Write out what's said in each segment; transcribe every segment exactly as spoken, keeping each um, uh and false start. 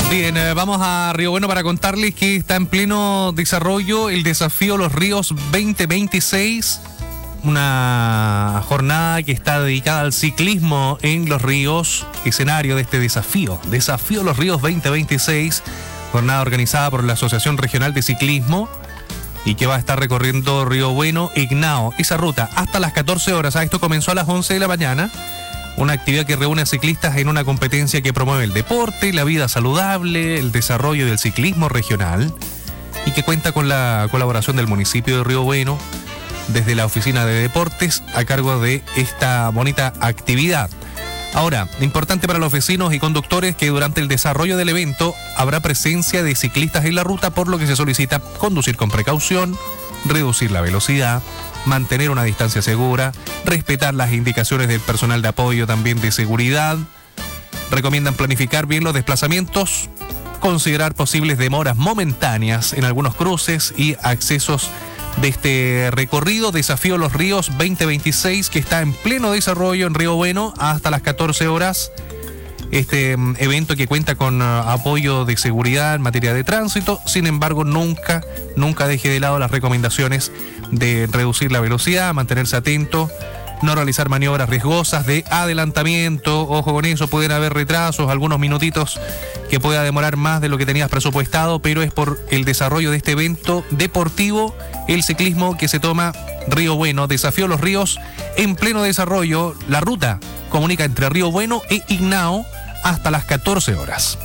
Bien, eh, vamos a Río Bueno para contarles que está en pleno desarrollo el desafío Los Ríos veinte veintiséis, una jornada que está dedicada al ciclismo en los ríos, escenario de este desafío, Desafío Los Ríos veinte veintiséis, jornada organizada por la Asociación Regional de Ciclismo y que va a estar recorriendo Río Bueno, Ignao, esa ruta hasta las catorce horas. Esto comenzó a las once de la mañana. Una actividad que reúne a ciclistas en una competencia que promueve el deporte, la vida saludable, el desarrollo del ciclismo regional y que cuenta con la colaboración del municipio de Río Bueno desde la Oficina de Deportes a cargo de esta bonita actividad. Ahora, importante para los vecinos y conductores que durante el desarrollo del evento habrá presencia de ciclistas en la ruta, por lo que se solicita conducir con precaución, reducir la velocidad, mantener una distancia segura, respetar las indicaciones del personal de apoyo también de seguridad. Recomiendan planificar bien los desplazamientos, considerar posibles demoras momentáneas en algunos cruces y accesos de este recorrido Desafío Los Ríos veinte veintiséis, que está en pleno desarrollo en Río Bueno hasta las catorce horas. Este um, evento que cuenta con uh, apoyo de seguridad en materia de tránsito, sin embargo nunca, nunca deje de lado las recomendaciones de reducir la velocidad, mantenerse atento, no realizar maniobras riesgosas de adelantamiento. Ojo con eso, pueden haber retrasos, algunos minutitos que pueda demorar más de lo que tenías presupuestado, pero es por el desarrollo de este evento deportivo, el ciclismo que se toma Río Bueno, Desafío Los Ríos en pleno desarrollo. La ruta comunica entre Río Bueno e Ignao hasta las catorce horas.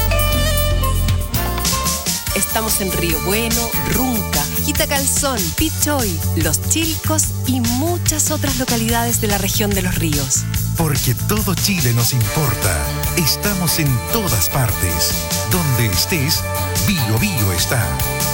Estamos en Río Bueno, Runca, Quitacalzón, Pichoy, Los Chilcos y muchas otras localidades de la región de Los Ríos. Porque todo Chile nos importa. Estamos en todas partes. Donde estés, Bio Bio está.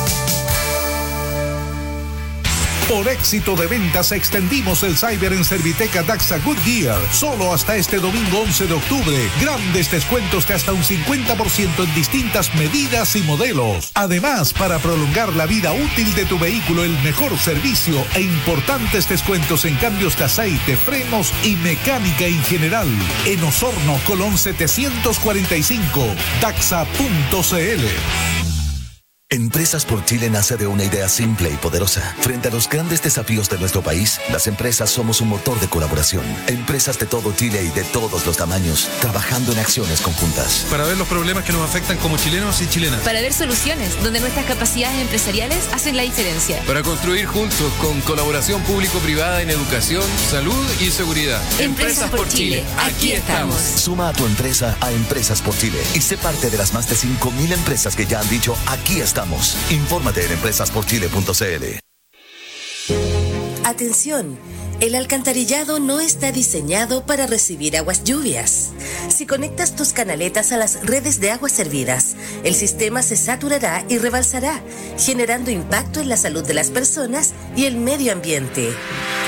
Por éxito de ventas extendimos el Cyber en Serviteca Daxa Goodyear. Solo hasta este domingo once de octubre. Grandes descuentos de hasta un cincuenta por ciento en distintas medidas y modelos. Además, para prolongar la vida útil de tu vehículo, el mejor servicio e importantes descuentos en cambios de aceite, frenos y mecánica en general. En Osorno, Colón setecientos cuarenta y cinco. Daxa punto c l. Empresas por Chile nace de una idea simple y poderosa. Frente a los grandes desafíos de nuestro país, las empresas somos un motor de colaboración. Empresas de todo Chile y de todos los tamaños, trabajando en acciones conjuntas. Para ver los problemas que nos afectan como chilenos y chilenas. Para ver soluciones donde nuestras capacidades empresariales hacen la diferencia. Para construir juntos con colaboración público-privada en educación, salud y seguridad. Empresas, Empresas por Chile, aquí estamos. Suma a tu empresa a Empresas por Chile y sé parte de las más de cinco mil empresas que ya han dicho aquí estamos. Infórmate en empresas por chile punto c l. Atención, el alcantarillado no está diseñado para recibir aguas lluvias. Si conectas tus canaletas a las redes de aguas servidas, el sistema se saturará y rebalsará, generando impacto en la salud de las personas y el medio ambiente.